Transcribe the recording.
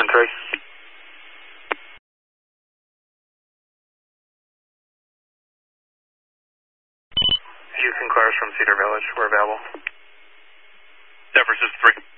3. Houston cars from Cedar Village, we're available. San Francisco 3.